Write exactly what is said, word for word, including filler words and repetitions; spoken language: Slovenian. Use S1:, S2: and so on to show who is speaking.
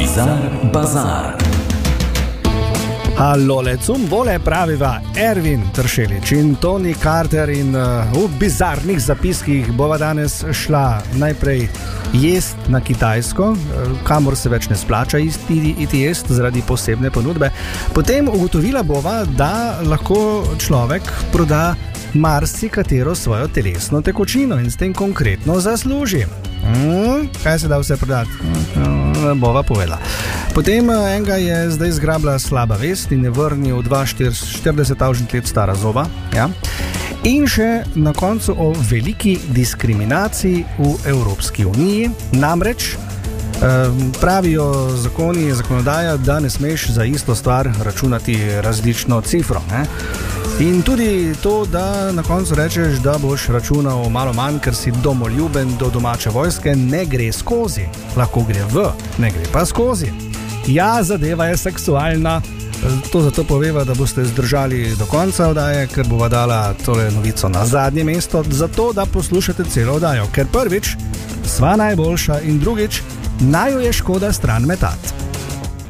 S1: Bizar Bazar.
S2: Allole, cum vole praviva Ervin Tršelič in Tony Carter in uh, v bizarnih zapiskih bova danes šla najprej jest na Kitajsko, kamor se več ne splača iti, iti jest zaradi posebne ponudbe. Potem ugotovila bova, da lahko človek proda marsikatero svojo telesno tekočino in s tem konkretno zasluži. Hmm, kaj se da vse prodati? Hmm, bova povedala. Potem enega je zdaj zgrabila slaba vest in je vrnil dva štirideset let stara zoba. Ja? In še na koncu o veliki diskriminaciji v Evropski uniji. Namreč pravijo zakoni, zakonodaja, da ne smeš za isto stvar računati različno cifro. Ne? In tudi to, da na koncu rečeš, da boš računal malo manj, ker si domoljuben do domače vojske, ne gre skozi. Lahko gre v, ne gre pa skozi. Ja, zadeva je seksualna. To zato poveva, da boste zdržali do konca oddaje, ker bova dala tole novico na zadnje mesto, zato da poslušate celo oddajo. Ker prvič, sva najboljša in drugič, naju je škoda stran metati.